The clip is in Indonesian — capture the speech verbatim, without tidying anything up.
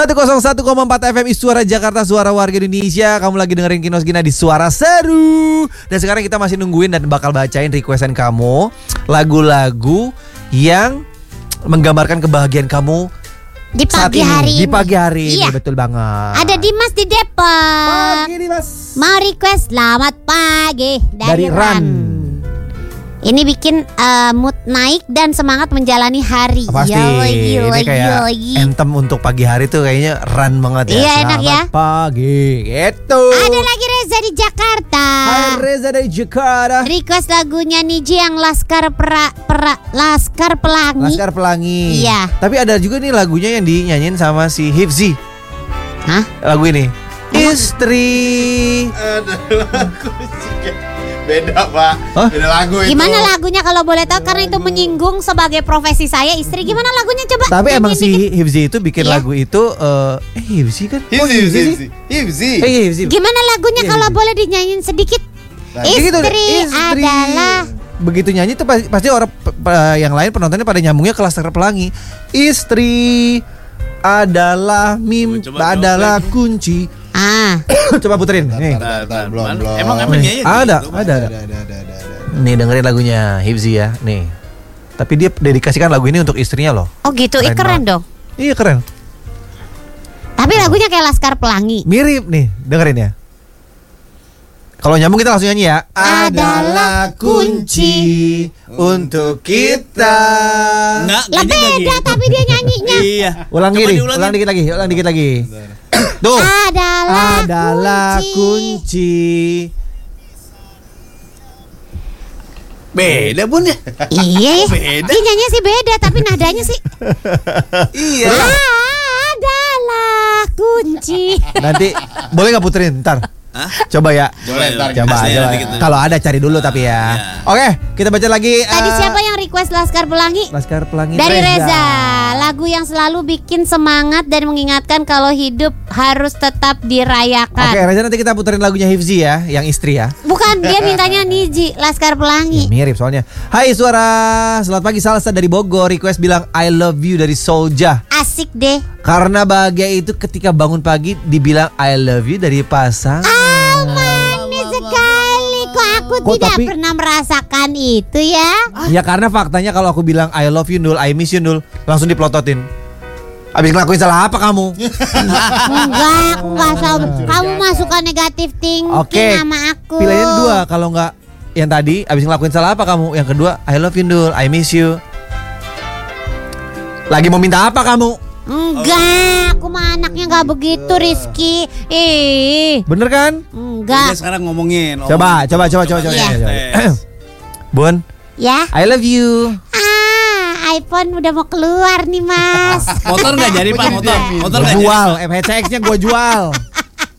seratus satu koma empat F M Suara Jakarta, suara warga Indonesia. Kamu lagi dengerin Kinos Gina di Suara Seru. Dan sekarang kita masih nungguin dan bakal bacain requestan kamu, lagu-lagu yang menggambarkan kebahagiaan kamu di pagi ini, hari Di pagi hari iya. ini, betul banget. Ada Dimas di Depok. Pagi Dimas. Mau request selamat pagi dari, Dari Ran. Ran. Ini bikin uh, mood naik dan semangat menjalani hari. Pasti Yoi, ini yoi, kayak yoi. anthem untuk pagi hari tuh kayaknya Ran banget ya. Iya, Selamat enak ya. pagi gitu. Ada lagi Reza di Jakarta. Hai Reza dari Jakarta. Request lagunya Niji yang Laskar Pera, Pera, Laskar Pelangi. Laskar Pelangi. Iya. Tapi ada juga nih lagunya yang dinyanyiin sama si Hifzi. Hah? Lagu ini. Istri. Ada lagu sih. Beda pak. Hah? Beda lagu itu. Gimana lagunya kalau boleh tahu, karena itu menyinggung sebagai profesi saya istri. Gimana lagunya coba? Tapi nyanyiin emang si dikit. Hifzi itu bikin Iya. lagu itu uh, Eh Hifzi kan? Oh, Hifzi, Hifzi Hifzi, sih? Hifzi. Eh Hifzi. Gimana lagunya Iya, kalau iya. boleh dinyanyiin sedikit? Nah, Istri, Gitu deh, istri adalah. Begitu nyanyi tuh pasti, pasti orang pe- pe- yang lain penontonnya pada nyambungnya ke Laskar Pelangi. Istri adalah mim Coba, coba adalah dong. kunci. Ah, Coba puterin. Nih. Tar, tar, tar, belum, Man- belum. Emang emang Nih, nyanyi ada, gitu, ada, Ada, ada. ada, ada, ada, ada. Nih dengerin lagunya Hifzi ya. Nih. Tapi dia dedikasikan lagu ini untuk istrinya loh. oh gitu, Keren Ih, keren banget. dong. Iya keren. Tapi lagunya kayak Laskar Pelangi. Mirip nih, dengerin ya. Kalau nyambung kita langsung nyanyi ya. Adalah kunci untuk kita. Enggak, Lah kayaknya nggak beda gitu. tapi dia nyanyinya. Iya. Ulang Coba diri, diulangin. ulang dikit lagi, ulang dikit lagi. Tuh. Adalah, Adalah kunci. kunci. Beda bun ya. Iya, Beda. dia nyanyinya sih beda tapi nadanya sih. Iya. Adalah kunci. Nanti boleh nggak puterin ntar? Hah? Coba ya. Boleh, ntar Coba, Asli, coba. nanti kita- Kalau ada cari dulu tapi ya. iya. Oke, kita baca lagi. Tadi eh, siapa yang request Laskar Pelangi? Laskar Pelangi Dari Reza. Lagu yang selalu bikin semangat dan mengingatkan kalau hidup harus tetap Oke, dirayakan. Reza nanti kita puterin lagunya Hifzi ya, yang istri ya. Bukan, dia mintanya Niji Laskar Ya, Pelangi. mirip soalnya. Hai suara, selamat pagi Salsa dari Bogor. Request bilang I love you dari Soulja. Asik deh. Karena bahagia itu ketika bangun pagi dibilang I love you dari pasang. Ah, manis sekali. Kok aku Kok tidak tapi- pernah merasakan itu ya? Ya karena faktanya kalau aku bilang I love you Nul, I miss you Nul, langsung diplototin. Abis ngelakuin salah apa kamu? Enggak, aku enggak sama. Kamu masukkan negatif thinking Oke. sama aku. Pilihannya dua, kalau nggak yang tadi abis ngelakuin salah apa kamu? Yang kedua I love you Nul, I miss you. Lagi mau minta apa kamu? Enggak, aku mah anaknya enggak begitu, Rizky. Ih, Bener kan? Udah enggak. sekarang ngomongin. Coba, coba, coba, coba, coba, Iya. coba, coba. Tes. Bun, Ya. I love you. Ah, iPhone udah mau keluar nih, Mas. Motor nggak jadi pak motor. Motor Gua nggak jadi. jual, M H X-nya gua jual.